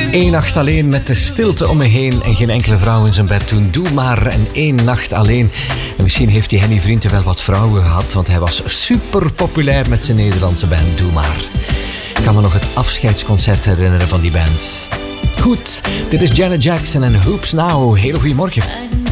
Eén nacht alleen met de stilte om me heen en geen enkele vrouw in zijn bed toen. Doe maar en 1 nacht alleen. En misschien heeft die Henny Vrienden wel wat vrouwen gehad, want hij was super populair met zijn Nederlandse band Doe maar. Ik kan me nog het afscheidsconcert herinneren van die band. Goed, dit is Janet Jackson en Hoops Now. Hele goeiemorgen.